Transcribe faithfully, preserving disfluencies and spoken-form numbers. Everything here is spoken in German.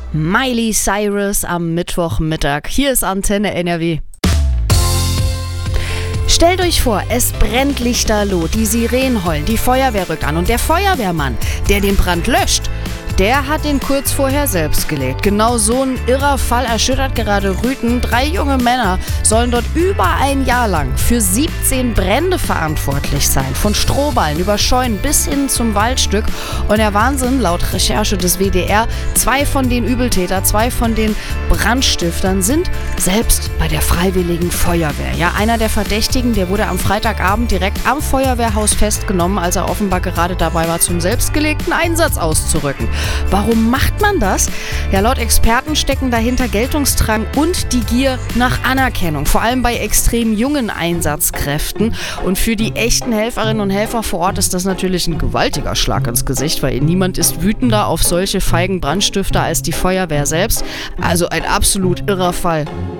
Miley Cyrus am Mittwochmittag. Hier ist Antenne N R W. Stellt euch vor, es brennt lichterloh, die Sirenen heulen, die Feuerwehr rückt an und der Feuerwehrmann, der den Brand löscht, der hat den kurz vorher selbst gelegt. Genau so ein irrer Fall erschüttert gerade Rüthen. Drei junge Männer sollen dort über ein Jahr lang für siebzehn Brände verantwortlich sein. Von Strohballen über Scheunen bis hin zum Waldstück. Und der Wahnsinn, laut Recherche des W D R, zwei von den Übeltätern, zwei von den Brandstiftern sind selbst bei der Freiwilligen Feuerwehr. Ja, einer der Verdächtigen, der wurde am Freitagabend direkt am Feuerwehrhaus festgenommen, als er offenbar gerade dabei war, zum selbstgelegten Einsatz auszurücken. Warum macht man das? Ja, laut Experten stecken dahinter Geltungsdrang und die Gier nach Anerkennung, vor allem bei extrem jungen Einsatzkräften. Und für die echten Helferinnen und Helfer vor Ort ist das natürlich ein gewaltiger Schlag ins Gesicht, weil niemand ist wütender auf solche feigen Brandstifter als die Feuerwehr selbst. Also ein absolut irrer Fall.